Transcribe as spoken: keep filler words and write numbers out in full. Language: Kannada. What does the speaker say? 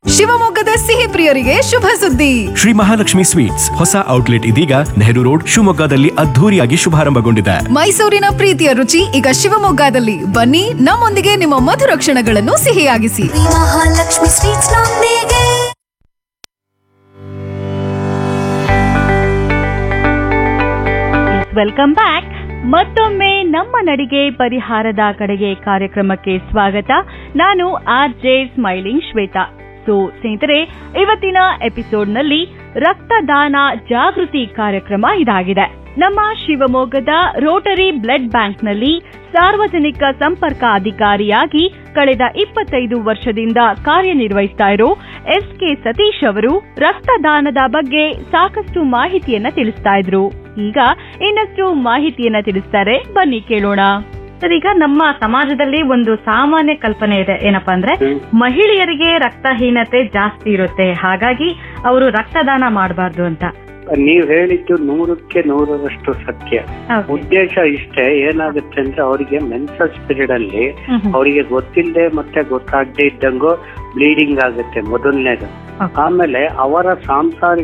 ಶಿವಮೊಗ್ಗದ ಸಿಹಿ ಪ್ರಿಯರಿಗೆ ಶುಭ ಸುದ್ದಿ. ಶ್ರೀ ಮಹಾಲಕ್ಷ್ಮಿ ಸ್ವೀಟ್ಸ್ ಹೊಸ ಔಟ್ಲೆಟ್ ಇದೀಗ ನೆಹರು ರೋಡ್ ಶಿವಮೊಗ್ಗದಲ್ಲಿ ಅದ್ಧೂರಿಯಾಗಿ ಶುಭಾರಂಭಗೊಂಡಿದೆ. ಮೈಸೂರಿನ ಪ್ರೀತಿಯ ರುಚಿ ಈಗ ಶಿವಮೊಗ್ಗದಲ್ಲಿ. ಬನ್ನಿ, ನಮ್ಮೊಂದಿಗೆ ನಿಮ್ಮ ಮಧುರ ಕ್ಷಣಗಳನ್ನು ಸಿಹಿಯಾಗಿಸಿ. ಮಹಾಲಕ್ಷ್ಮಿ ಸ್ವೀಟ್ಸ್ ನೊಂದಿಗೆ. Welcome back. ಮತ್ತೊಮ್ಮೆ ನಮ್ಮ ನಡಿಗೆ ಪರಿಹಾರದ ಕಡೆಗೆ ಕಾರ್ಯಕ್ರಮಕ್ಕೆ ಸ್ವಾಗತ. ನಾನು R J smiling Shweta. So ಸ್ನೇಹಿತರೆ, ಇವತ್ತಿನ ಎಪಿಸೋಡ್ನಲ್ಲಿ ರಕ್ತದಾನ ಜಾಗೃತಿ ಕಾರ್ಯಕ್ರಮ ಇದಾಗಿದೆ. ನಮ್ಮ ಶಿವಮೊಗ್ಗದ ರೋಟರಿ ಬ್ಲಡ್ ಬ್ಯಾಂಕ್ನಲ್ಲಿ ಸಾರ್ವಜನಿಕ ಸಂಪರ್ಕ ಅಧಿಕಾರಿಯಾಗಿ ಕಳೆದ ಇಪ್ಪತ್ತೈದು ವರ್ಷದಿಂದ ಕಾರ್ಯನಿರ್ವಹಿಸ್ತಾ ಇರೋ ಎಸ್ ಕೆ ಸತೀಶ್ ಅವರು ರಕ್ತದಾನದ ಬಗ್ಗೆ ಸಾಕಷ್ಟು ಮಾಹಿತಿಯನ್ನ ತಿಳಿಸ್ತಾ ಇದ್ರು. ಈಗ ಇನ್ನಷ್ಟು ಮಾಹಿತಿಯನ್ನ ತಿಳಿಸ್ತಾರೆ, ಬನ್ನಿ ಕೇಳೋಣ. ಸರ್, ಈಗ ನಮ್ಮ ಸಮಾಜದಲ್ಲಿ ಒಂದು ಸಾಮಾನ್ಯ ಕಲ್ಪನೆ ಇದೆ, ಏನಪ್ಪಾ ಅಂದ್ರೆ ಮಹಿಳೆಯರಿಗೆ ರಕ್ತಹೀನತೆ ಜಾಸ್ತಿ ಇರುತ್ತೆ, ಹಾಗಾಗಿ ಅವರು ರಕ್ತದಾನ ಮಾಡಬಾರ್ದು ಅಂತ. ನೀವ್ ಹೇಳಿದ್ದು ನೂರಕ್ಕೆ ನೂರರಷ್ಟು ಸತ್ಯ. ಉದ್ದೇಶ ಇಷ್ಟೇ, ಏನಾಗುತ್ತೆ ಅಂದ್ರೆ ಅವರಿಗೆ ಮೆನ್ಸಸ್ ಪೀರಿಯಡ್ ಅಲ್ಲಿ ಅವರಿಗೆ ಗೊತ್ತಿಲ್ಲದೆ ಮತ್ತೆ ಗೊತ್ತಾಗದೆ ಇದ್ದಂಗೋ ಬ್ಲೀಡಿಂಗ್ ಆಗುತ್ತೆ ಮೊದಲನೇದು. ಆಮೇಲೆ ಅವರ ಸಾಂಸಾರಿಕ